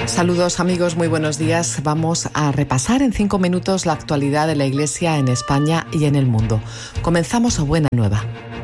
Saludos amigos, muy buenos días. Vamos a repasar en 5 minutos la actualidad de la Iglesia en España y en el mundo. Comenzamos a Buena Nueva.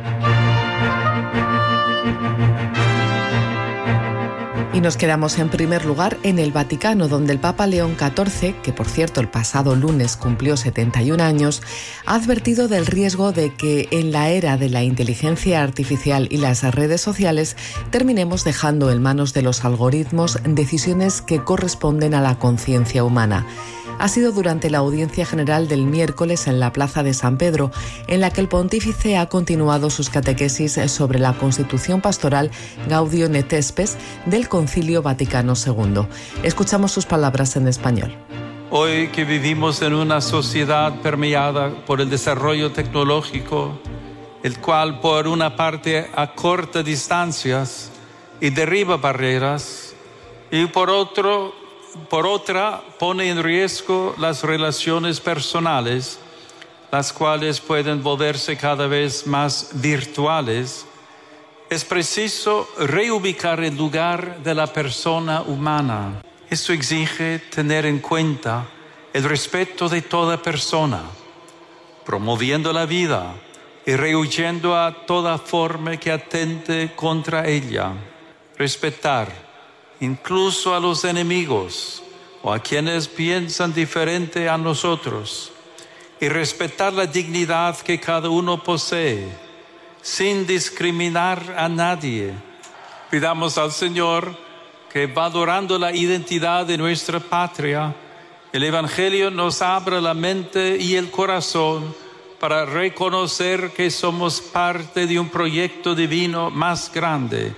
Y nos quedamos en primer lugar en el Vaticano, donde el Papa León XIV, que por cierto el pasado lunes cumplió 71 años, ha advertido del riesgo de que en la era de la inteligencia artificial y las redes sociales terminemos dejando en manos de los algoritmos decisiones que corresponden a la conciencia humana. Ha sido durante la audiencia general del miércoles en la Plaza de San Pedro, en la que el pontífice ha continuado sus catequesis sobre la Constitución Pastoral Gaudium et Spes del Concilio Vaticano II. Escuchamos sus palabras en español. Hoy que vivimos en una sociedad permeada por el desarrollo tecnológico, el cual por una parte acorta distancias y derriba barreras, y por otra pone en riesgo las relaciones personales, las cuales pueden volverse cada vez más virtuales, es preciso reubicar el lugar de la persona humana. Esto exige tener en cuenta el respeto de toda persona, promoviendo la vida y rehuyendo a toda forma que atente contra ella. Respetar incluso a los enemigos o a quienes piensan diferente a nosotros, y respetar la dignidad que cada uno posee, sin discriminar a nadie. Pidamos al Señor que, valorando la identidad de nuestra patria, el Evangelio nos abra la mente y el corazón para reconocer que somos parte de un proyecto divino más grande.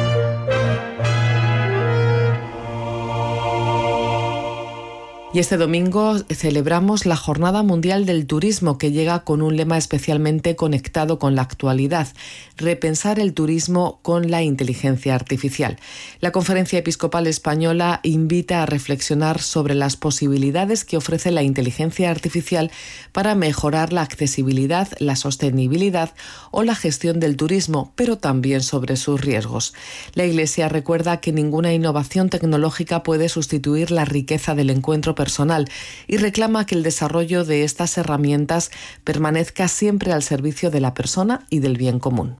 Y este domingo celebramos la Jornada Mundial del Turismo, que llega con un lema especialmente conectado con la actualidad: repensar el turismo con la inteligencia artificial. La Conferencia Episcopal Española invita a reflexionar sobre las posibilidades que ofrece la inteligencia artificial para mejorar la accesibilidad, la sostenibilidad o la gestión del turismo, pero también sobre sus riesgos. La Iglesia recuerda que ninguna innovación tecnológica puede sustituir la riqueza del encuentro personal y reclama que el desarrollo de estas herramientas permanezca siempre al servicio de la persona y del bien común.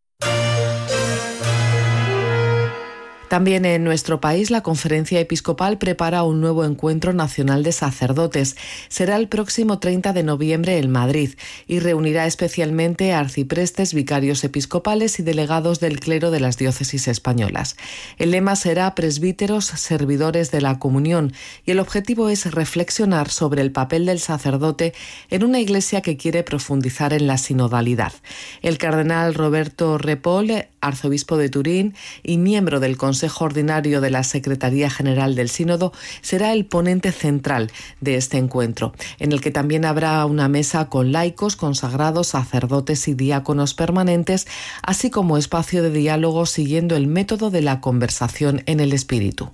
También en nuestro país, la Conferencia Episcopal prepara un nuevo encuentro nacional de sacerdotes. Será el próximo 30 de noviembre en Madrid y reunirá especialmente a arciprestes, vicarios episcopales y delegados del clero de las diócesis españolas. El lema será Presbíteros, servidores de la comunión, y el objetivo es reflexionar sobre el papel del sacerdote en una iglesia que quiere profundizar en la sinodalidad. El cardenal Roberto Repol, arzobispo de Turín y miembro del Consejo Ordinario de la Secretaría General del Sínodo, será el ponente central de este encuentro, en el que también habrá una mesa con laicos, consagrados, sacerdotes y diáconos permanentes, así como espacio de diálogo siguiendo el método de la conversación en el espíritu.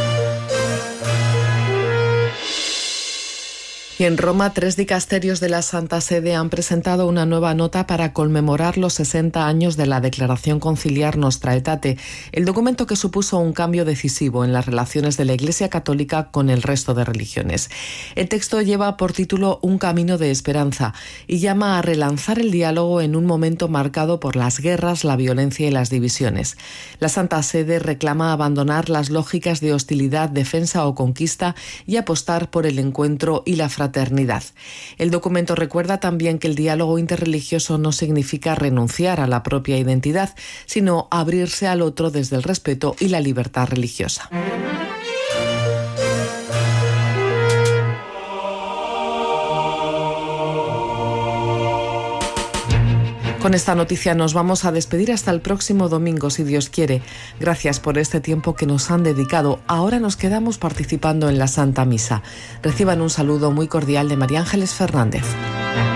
Y en Roma, 3 dicasterios de la Santa Sede han presentado una nueva nota para conmemorar los 60 años de la Declaración Conciliar Nostra Aetate, el documento que supuso un cambio decisivo en las relaciones de la Iglesia Católica con el resto de religiones. El texto lleva por título Un camino de esperanza y llama a relanzar el diálogo en un momento marcado por las guerras, la violencia y las divisiones. La Santa Sede reclama abandonar las lógicas de hostilidad, defensa o conquista y apostar por el encuentro y la fraternidad. El documento recuerda también que el diálogo interreligioso no significa renunciar a la propia identidad, sino abrirse al otro desde el respeto y la libertad religiosa. Con esta noticia nos vamos a despedir hasta el próximo domingo, si Dios quiere. Gracias por este tiempo que nos han dedicado. Ahora nos quedamos participando en la Santa Misa. Reciban un saludo muy cordial de María Ángeles Fernández.